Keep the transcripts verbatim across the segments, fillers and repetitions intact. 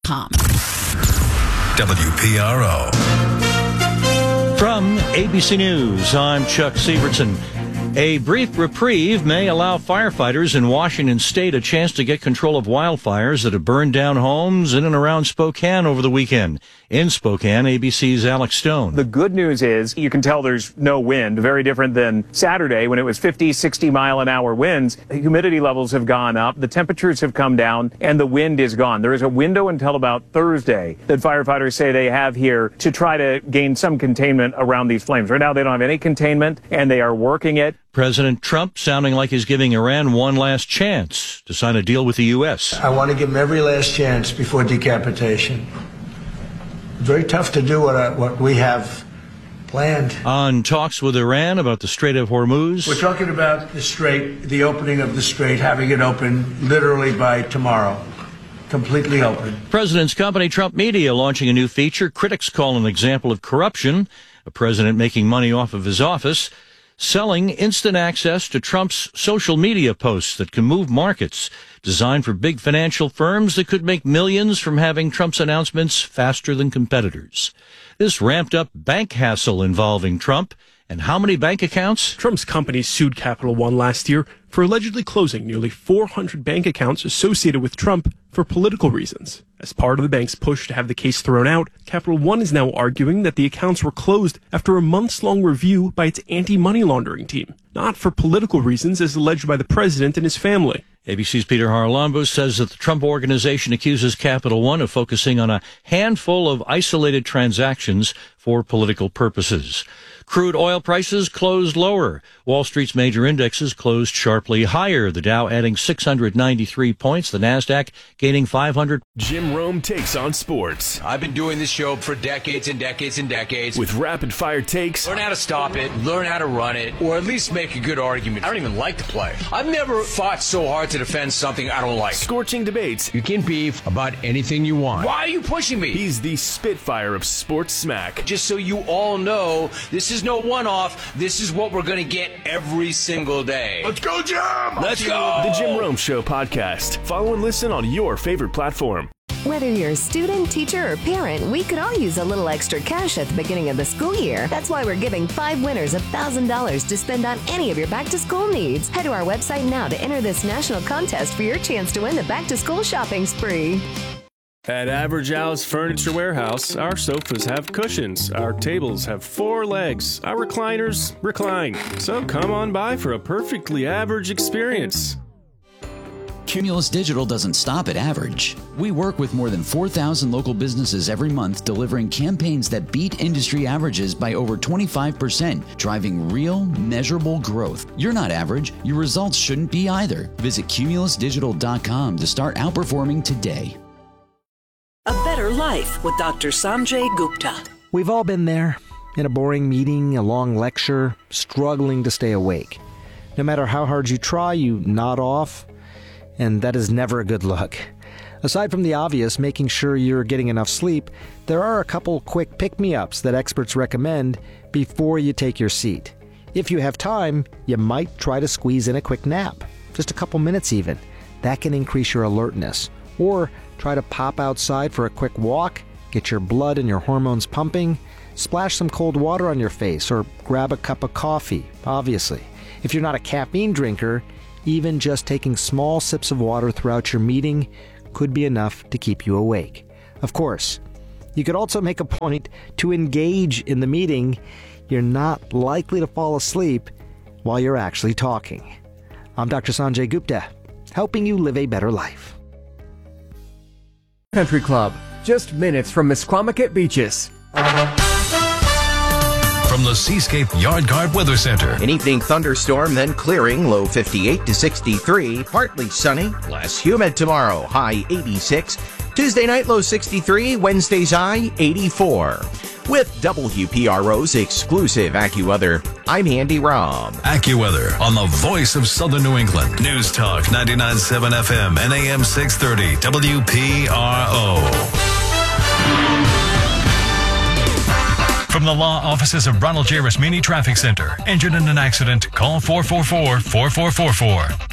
W P R O. From A B C News, I'm Chuck Sievertson. A brief reprieve may allow firefighters in Washington state a chance to get control of wildfires that have burned down homes in and around Spokane over the weekend. In Spokane, A B C's Alex Stone. The good news is you can tell there's no wind, very different than Saturday when it was fifty, sixty mile an hour winds. Humidity levels have gone up, the temperatures have come down, and the wind is gone. There is a window until about Thursday that firefighters say they have here to try to gain some containment around these flames. Right now they don't have any containment, and they are working it. President Trump sounding like he's giving Iran one last chance to sign a deal with the U S. I want to give them every last chance before decapitation. Very tough to do what, I, what we have planned. On talks with Iran about the Strait of Hormuz. We're talking about the Strait, the opening of the Strait, having it open literally by tomorrow. Completely open. President's company, Trump Media, launching a new feature critics call an example of corruption. A president making money off of his office, selling instant access to Trump's social media posts that can move markets, designed for big financial firms that could make millions from having Trump's announcements faster than competitors. This ramped up bank hassle involving Trump. And how many bank accounts? Trump's company sued Capital One last year for allegedly closing nearly four hundred bank accounts associated with Trump for political reasons. As part of the bank's push to have the case thrown out, Capital One is now arguing that the accounts were closed after a months-long review by its anti-money laundering team, not for political reasons as alleged by the president and his family. A B C's Peter Haralambos says that the Trump Organization accuses Capital One of focusing on a handful of isolated transactions for political purposes. Crude oil prices closed lower. Wall Street's major indexes closed sharply higher. The Dow adding six hundred ninety-three points. The Nasdaq gaining five hundred. Jim Rome takes on sports. I've been doing this show for decades and decades and decades. With rapid-fire takes. Learn how to stop it, learn how to run it, or at least make a good argument. I don't even like to play. I've never fought so hard to defend something I don't like. Scorching debates. You can beef about anything you want. Why are you pushing me? He's the Spitfire of sports smack. Just so you all know, this is no one-off. This is what we're going to get every single day. Let's go, Jim! Let's go! The Jim Rome Show podcast. Follow and listen on your favorite platform. Whether you're a student, teacher, or parent, we could all use a little extra cash at the beginning of the school year. That's why we're giving five winners one thousand dollars to spend on any of your back-to-school needs. Head to our website now to enter this national contest for your chance to win the back-to-school shopping spree. At Average Al's Furniture Warehouse, our sofas have cushions, our tables have four legs, our recliners recline. So come on by for a perfectly average experience. Cumulus Digital doesn't stop at average. We work with more than four thousand local businesses every month, delivering campaigns that beat industry averages by over twenty-five percent, driving real, measurable growth. You're not average. Your results shouldn't be either. Visit cumulus digital dot com to start outperforming today. A Better Life with Doctor Sanjay Gupta. We've all been there, in a boring meeting, a long lecture, struggling to stay awake. No matter how hard you try, you nod off, and that is never a good look. Aside from the obvious, making sure you're getting enough sleep, there are a couple quick pick-me-ups that experts recommend before you take your seat. If you have time, you might try to squeeze in a quick nap, just a couple minutes even. That can increase your alertness. Or try to pop outside for a quick walk, get your blood and your hormones pumping, splash some cold water on your face, or grab a cup of coffee, obviously. If you're not a caffeine drinker, even just taking small sips of water throughout your meeting could be enough to keep you awake. Of course, you could also make a point to engage in the meeting. You're not likely to fall asleep while you're actually talking. I'm Doctor Sanjay Gupta, helping you live a better life. Country Club, just minutes from Misquamicut Beaches. From the Seascape Yard Guard Weather Center. An evening thunderstorm, then clearing, low fifty-eight to sixty-three. Partly sunny, less humid tomorrow, high eighty-six. Tuesday night, low sixty-three. Wednesday's high eighty-four. With W P R O's exclusive AccuWeather, I'm Andy Robb. AccuWeather on the voice of Southern New England. News Talk ninety-nine point seven F M and A M six thirty W P R O. From the law offices of Ronald J. Rasmini Traffic Center. Injured in an accident? Call four four four, four four four four.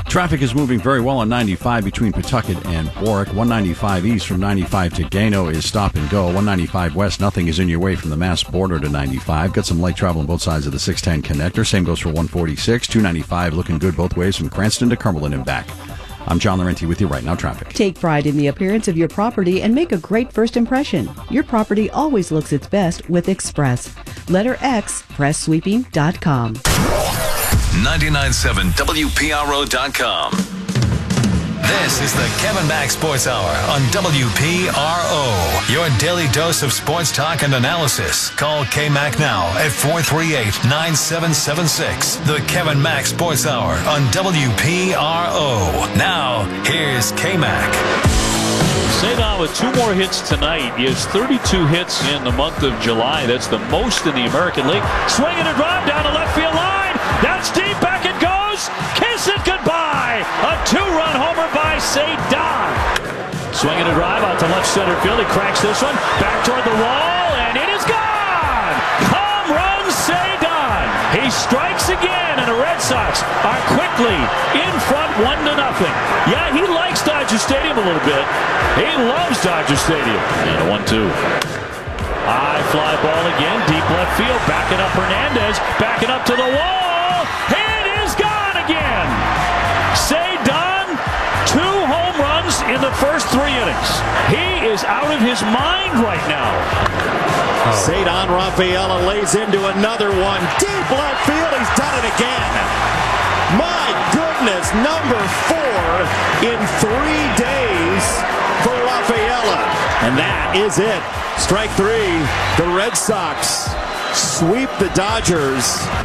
Traffic is moving very well on ninety-five between Pawtucket and Warwick. one ninety-five east from ninety-five to Gano is stop and go. one ninety-five west, nothing is in your way from the Mass border to ninety-five. Got some light travel on both sides of the six ten connector. Same goes for one forty-six. two ninety-five looking good both ways from Cranston to Cumberland and back. I'm John Laurenti with you right now, traffic. Take pride in the appearance of your property and make a great first impression. Your property always looks its best with Express. Letter X, press sweeping dot com. ninety-nine point seven W P R O dot com. This is the Kevin Mack Sports Hour on W P R O. Your daily dose of sports talk and analysis. Call K-Mac now at four three eight, nine seven seven six. The Kevin Mack Sports Hour on W P R O. Now, here's K-Mac. Cedon with two more hits tonight. He has thirty-two hits in the month of July. That's the most in the American League. Swinging a drive down the left field line. That's deep. Back it goes. Kiss it goodbye. A two-run homer by Cedon. Swinging a drive out to left center field. He cracks this one. Back toward the wall, and it is gone. Home run Cedon. He strikes again, and the Red Sox are quickly in front one to nothing. Yeah, he likes Dodger Stadium a little bit. He loves Dodger Stadium. And a one two. High fly ball again, deep left field. Backing up Hernandez. Backing up to the wall. It is gone again. Cedon, two home runs in the first three innings. He is out of his mind right now. Oh. Cedon Rafaela lays into another one. Deep left field. He's done it again. My goodness, number four in three days for Rafaela. And that is it. Strike three. The Red Sox sweep the Dodgers.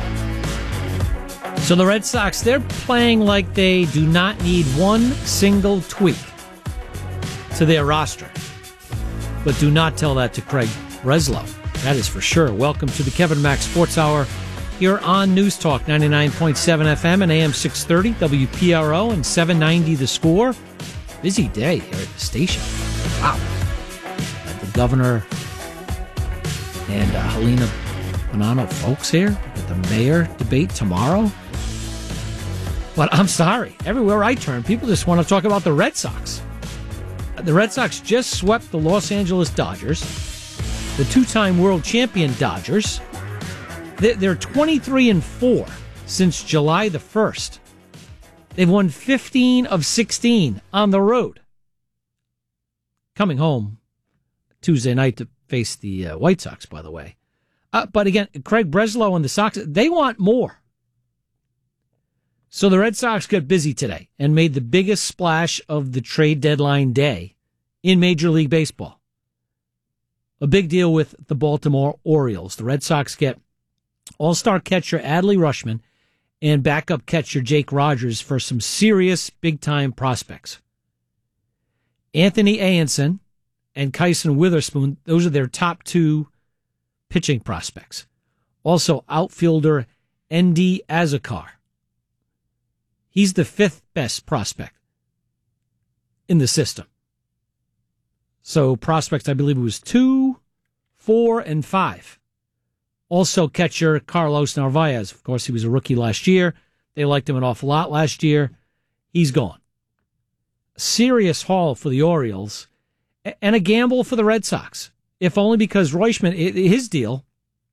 So the Red Sox, they're playing like they do not need one single tweak to their roster. But do not tell that to Craig Breslow. That is for sure. Welcome to the Kevin Mack Sports Hour here on News Talk ninety-nine point seven F M and A M six thirty W P R O and seven ninety The Score. Busy day here at the station. Wow. Uh, the governor and uh, Helena Bonanno folks here at the mayor debate tomorrow. But I'm sorry. Everywhere I turn, people just want to talk about the Red Sox. The Red Sox just swept the Los Angeles Dodgers, the two-time world champion Dodgers. They're twenty-three and four since July the first. They've won fifteen of sixteen on the road. Coming home Tuesday night to face the uh, White Sox, by the way. Uh, but again, Craig Breslow and the Sox, they want more. So the Red Sox got busy today and made the biggest splash of the trade deadline day in Major League Baseball. A big deal with the Baltimore Orioles. The Red Sox get all-star catcher Adley Rutschman and backup catcher Jake Rogers for some serious big-time prospects. Anthony Aronson and Kyson Witherspoon, those are their top two pitching prospects. Also, outfielder Endy Azakar. He's the fifth best prospect in the system. So prospects, I believe it was two, four, and five. Also catcher Carlos Narvaez. Of course, he was a rookie last year. They liked him an awful lot last year. He's gone. Serious haul for the Orioles and a gamble for the Red Sox, if only because Rutschman, his deal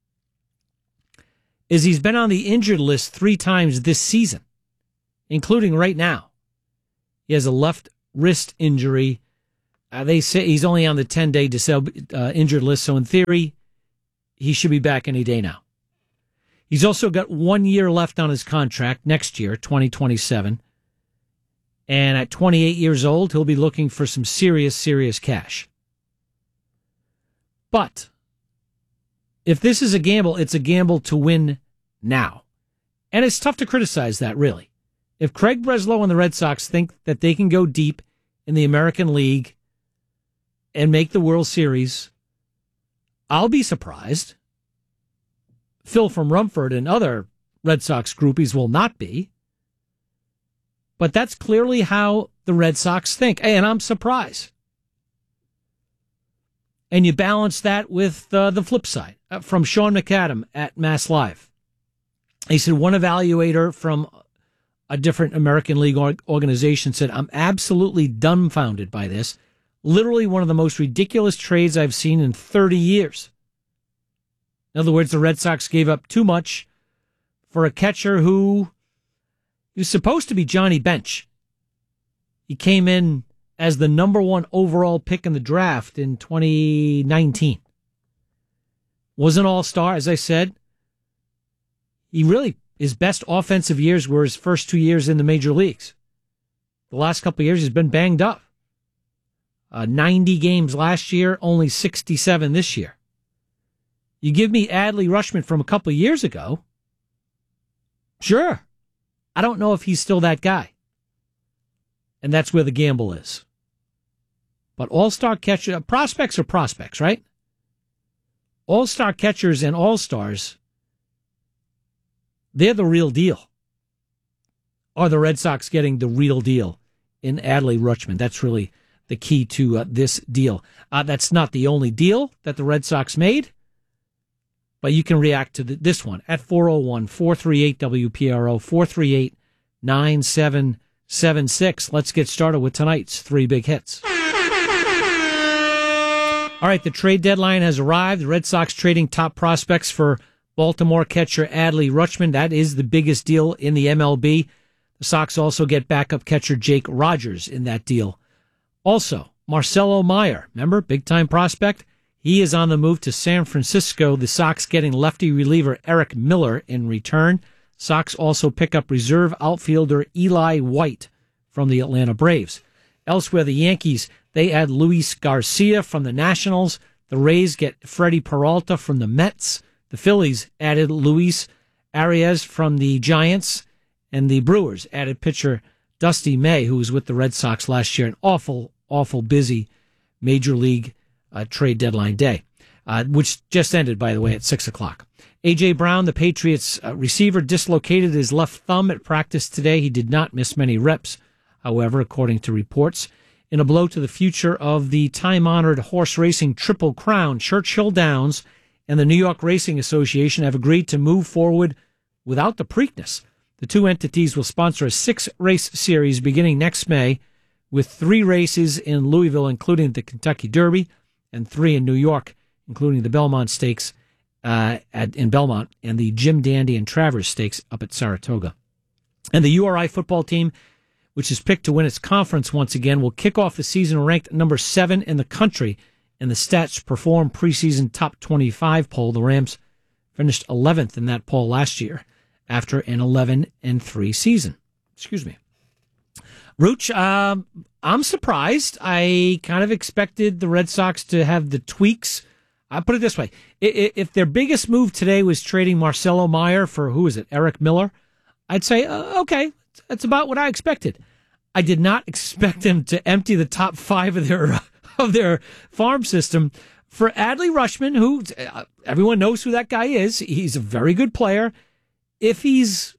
is he's been on the injured list three times this season, including right now. He has a left wrist injury. Uh, they say he's only on the ten-day disab- uh, injured list, so in theory, he should be back any day now. He's also got one year left on his contract next year, twenty twenty-seven. And at twenty-eight years old, he'll be looking for some serious, serious cash. But if this is a gamble, it's a gamble to win now. And it's tough to criticize that, really. If Craig Breslow and the Red Sox think that they can go deep in the American League and make the World Series, I'll be surprised. Phil from Rumford and other Red Sox groupies will not be. But that's clearly how the Red Sox think, and I'm surprised. And you balance that with uh, the flip side uh, from Sean McAdam at Mass Live. He said one evaluator from a different American League organization said, I'm absolutely dumbfounded by this. Literally one of the most ridiculous trades I've seen in thirty years. In other words, the Red Sox gave up too much for a catcher who he was supposed to be Johnny Bench. He came in as the number one overall pick in the draft in twenty nineteen. Was an all-star, as I said. He really, his best offensive years were his first two years in the major leagues. The last couple of years, he's been banged up. Uh, ninety games last year, only sixty-seven this year. You give me Adley Rutschman from a couple of years ago, sure. I don't know if he's still that guy. And that's where the gamble is. But all-star catcher, prospects are prospects, right? All-star catchers and all-stars, they're the real deal. Are the Red Sox getting the real deal in Adley Rutschman? That's really the key to uh, this deal. Uh, that's not the only deal that the Red Sox made, but you can react to the, this one at four oh one, four three eight, W P R O, four three eight, nine seven seven six. Let's get started with tonight's three big hits. All right, the trade deadline has arrived. The Red Sox trading top prospects for Baltimore catcher Adley Rutschman. That is the biggest deal in the M L B. The Sox also get backup catcher Jake Rogers in that deal. Also, Marcelo Meyer, remember, big-time prospect? He is on the move to San Francisco. The Sox getting lefty reliever Eric Miller in return. Sox also pick up reserve outfielder Eli White from the Atlanta Braves. Elsewhere, the Yankees, they add Luis Garcia from the Nationals. The Rays get Freddie Peralta from the Mets. The Phillies added Luis Arias from the Giants. And the Brewers added pitcher Dusty May, who was with the Red Sox last year. An awful, awful busy Major League uh, trade deadline day, uh, which just ended, by the way, at six o'clock. A J. Brown, the Patriots uh, receiver, dislocated his left thumb at practice today. He did not miss many reps, however, according to reports. In a blow to the future of the time-honored horse racing Triple Crown, Churchill Downs and the New York Racing Association have agreed to move forward without the Preakness. The two entities will sponsor a six-race series beginning next May, with three races in Louisville, including the Kentucky Derby, and three in New York, including the Belmont Stakes uh, at, in Belmont and the Jim Dandy and Travers Stakes up at Saratoga. And the U R I football team, which is picked to win its conference once again, will kick off the season ranked number seven in the country in the Stats Perform preseason top twenty-five poll. The Rams finished eleventh in that poll last year after an eleven and three season. Excuse me. Rooch, um, I'm surprised. I kind of expected the Red Sox to have the tweaks. I'll put it this way. If their biggest move today was trading Marcelo Meyer for, who is it, Eric Miller, I'd say, uh, okay, that's about what I expected. I did not expect them to empty the top five of their of their farm system for Adley Rutschman, who uh, everyone knows who that guy is. He's a very good player. If he's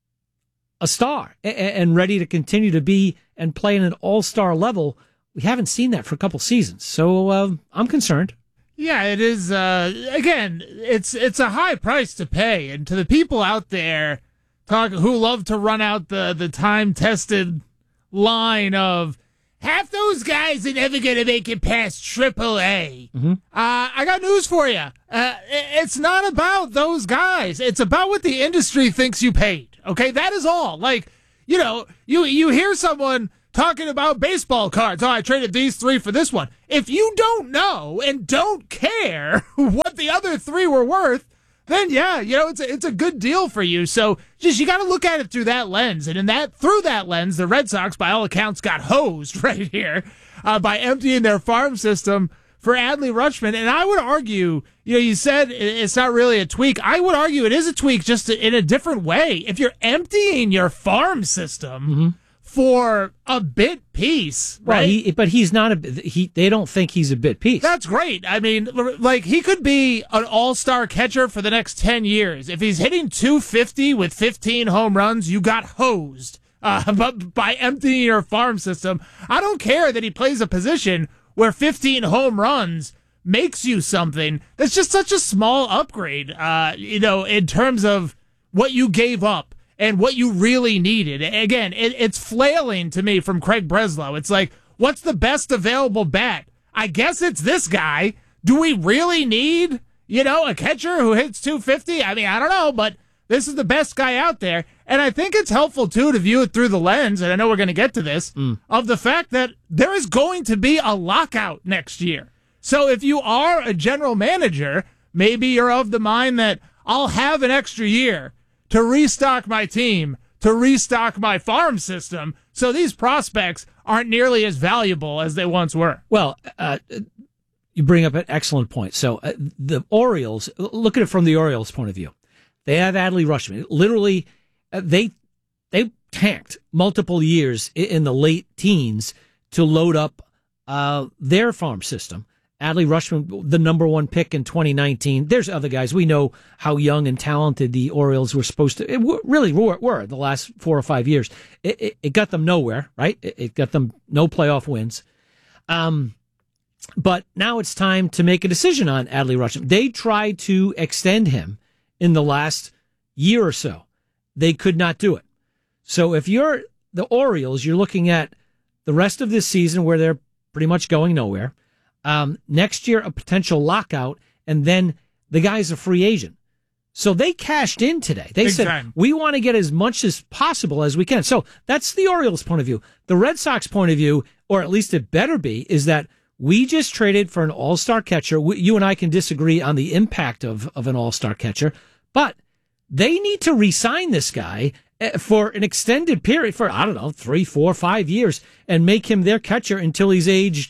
a star and ready to continue to be and play in an all-star level, we haven't seen that for a couple seasons. So uh, I'm concerned. Yeah, it is. Uh, again, it's it's a high price to pay, and to the people out there talk who love to run out the the time-tested line of half those guys are never going to make it past triple A. Mm-hmm. Uh, I got news for you. Uh, it's not about those guys. It's about what the industry thinks you paid. Okay, that is all. Like, you know, you you hear someone talking about baseball cards. Oh, I traded these three for this one. If you don't know and don't care what the other three were worth, then yeah, you know, it's a, it's a good deal for you. So just, you got to look at it through that lens. And in that, through that lens, the Red Sox, by all accounts, got hosed right here uh, by emptying their farm system for Adley Rutschman. And I would argue, you know, you said it's not really a tweak. I would argue it is a tweak, just in a different way. If you're emptying your farm system mm-hmm. for a bit piece, right? Well, he, but he's not a. He they don't think he's a bit piece. That's great. I mean, like, he could be an all-star catcher for the next ten years. If he's hitting two fifty with fifteen home runs, you got hosed uh, but by emptying your farm system. I don't care that he plays a position where fifteen home runs makes you something. That's just such a small upgrade, uh, you know, in terms of what you gave up. and what you really needed. Again, it, it's flailing to me from Craig Breslow. It's like, what's the best available bat? I guess it's this guy. Do we really need, you know, a catcher who hits two fifty? I mean, I don't know, but this is the best guy out there. And I think it's helpful, too, to view it through the lens, and I know we're going to get to this, mm. of the fact that there is going to be a lockout next year. So if you are a general manager, maybe you're of the mind that I'll have an extra year to restock my team, to restock my farm system, so these prospects aren't nearly as valuable as they once were. Well, uh, you bring up an excellent point. So uh, the Orioles, look at it from the Orioles' point of view. They have Adley Rutschman. Literally, uh, they they tanked multiple years in the late teens to load up uh, their farm system. Adley Rutschman, the number one pick in twenty nineteen. There's other guys. We know how young and talented the Orioles were supposed to, it really were, were the last four or five years. It, it, it got them nowhere, right? It, it got them no playoff wins. Um, but now it's time to make a decision on Adley Rutschman. They tried to extend him in the last year or so. They could not do it. So if you're the Orioles, you're looking at the rest of this season where they're pretty much going nowhere. Um, next year, a potential lockout, and then the guy's a free agent. So they cashed in today. They Big said, time. we want to get as much as possible as we can. So that's the Orioles' point of view. The Red Sox point of view, or at least it better be, is that we just traded for an all-star catcher. We, you and I can disagree on the impact of, of an all-star catcher, but they need to re-sign this guy for an extended period, for, I don't know, three, four, five years, and make him their catcher until he's aged,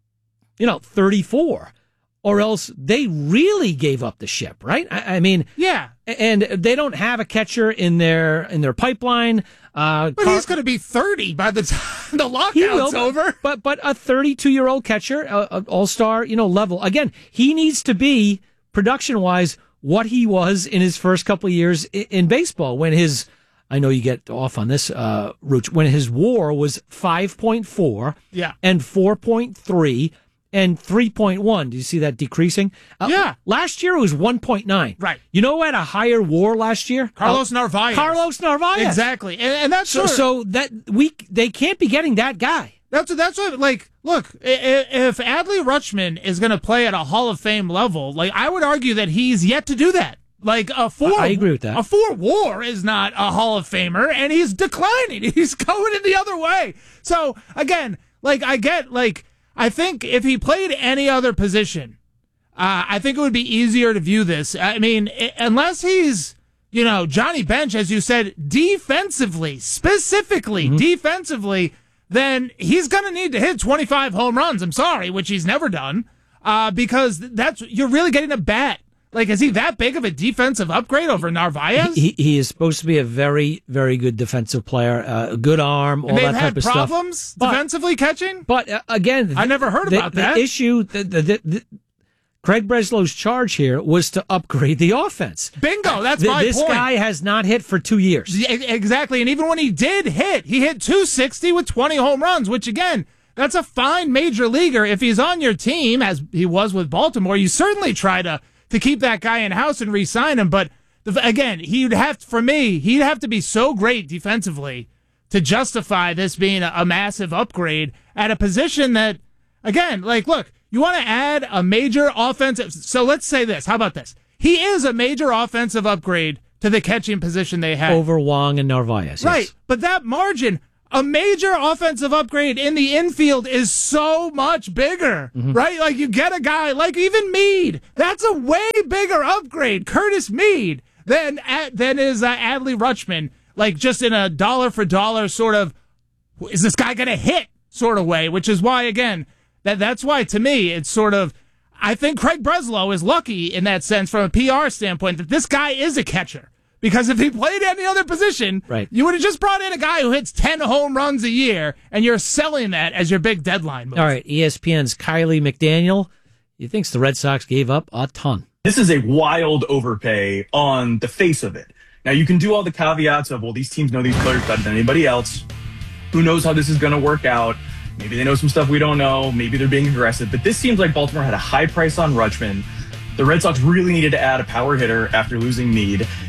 you know, thirty-four, or else they really gave up the ship, right? I, I mean, yeah, and they don't have a catcher in their in their pipeline. Uh, but Car- he's going to be thirty by the time the lockout's will, over. But but a thirty-two-year-old catcher, uh, an all-star, you know, level. Again, he needs to be production-wise what he was in his first couple of years in, in baseball when his. I know you get off on this, uh, Rooch, when his WAR was five point four, yeah, and four point three. And three point one. Do you see that decreasing? Uh, yeah. Last year it was one point nine. Right. You know who had a higher WAR last year? Carlos uh, Narvaez. Carlos Narvaez. Exactly. And, and that's so, sort of, so that we they can't be getting that guy. That's that's what like look, if Adley Rutschman is going to play at a Hall of Fame level, like I would argue that he's yet to do that. Like a four, I agree with that. A four WAR is not a Hall of Famer, and he's declining. He's going in the other way. So again, like I get like. I think if he played any other position, uh, I think it would be easier to view this. I mean, it, unless he's, you know, Johnny Bench, as you said, defensively, specifically mm-hmm. defensively, then he's going to need to hit twenty-five home runs. I'm sorry, which he's never done, uh, because that's you're really getting a bat. Like, is he that big of a defensive upgrade over Narvaez? He, he is supposed to be a very, very good defensive player, uh, a good arm, all and that type of stuff. They've had problems defensively catching? But, uh, again... I never heard the, about the that. issue, the, the, the, the, Craig Breslow's charge here was to upgrade the offense. Bingo, that's the, my this point. This guy has not hit for two years. Exactly, and even when he did hit, he hit two sixty with twenty home runs, which, again... That's a fine major leaguer. If he's on your team, as he was with Baltimore, you certainly try to... to keep that guy in house and re-sign him. But the, again, he'd have, for me, he'd have to be so great defensively to justify this being a, a massive upgrade at a position that, again, like, look, you want to add a major offensive. So let's say this. How about this? He is a major offensive upgrade to the catching position they have. Over Wong and Narvaez. Right. Yes. But that margin, a major offensive upgrade in the infield is so much bigger, mm-hmm. right? Like you get a guy like even Meade. That's a way bigger upgrade, Curtis Meade, than than is uh, Adley Rutschman. Like just in a dollar for dollar sort of, is this guy going to hit sort of way? Which is why again that that's why to me it's sort of. I think Craig Breslow is lucky in that sense from a P R standpoint that this guy is a catcher. Because if he played any other position, right. you would have just brought in a guy who hits ten home runs a year, and you're selling that as your big deadline move. All right, E S P N's Kylie McDaniel, he thinks the Red Sox gave up a ton. This is a wild overpay on the face of it. Now, you can do all the caveats of, well, these teams know these players better than anybody else. Who knows how this is going to work out? Maybe they know some stuff we don't know. Maybe they're being aggressive. But this seems like Baltimore had a high price on Rutschman. The Red Sox really needed to add a power hitter after losing Meade.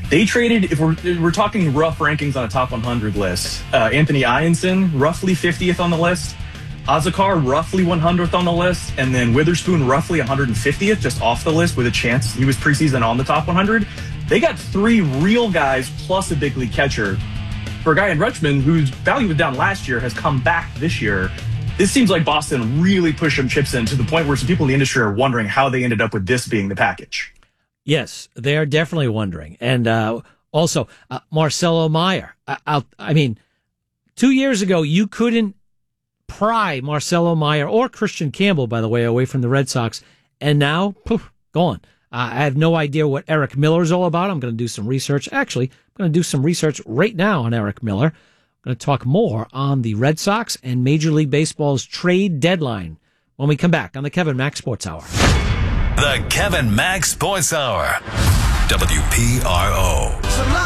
They traded, if we're, we're talking rough rankings on a top one hundred list, uh, Anthony Ianson, roughly fiftieth on the list. Azakar, roughly one hundredth on the list. And then Witherspoon, roughly one hundred fiftieth, just off the list with a chance. He was preseason on the top one hundred. They got three real guys plus a big league catcher. For a guy in Rutschman, whose value was down last year, has come back this year. This seems like Boston really pushed some chips in to the point where some people in the industry are wondering how they ended up with this being the package. Yes, they are definitely wondering. And uh, also, uh, Marcelo Meyer. I, I, I mean, two years ago, you couldn't pry Marcelo Meyer or Christian Campbell, by the way, away from the Red Sox. And now, poof, gone. Uh, I have no idea what Eric Miller is all about. I'm going to do some research. Actually, I'm going to do some research right now on Eric Miller. I'm going to talk more on the Red Sox and Major League Baseball's trade deadline when we come back on the Kevin Mack Sports Hour. The Kevin Mack Sports Hour. W P R O.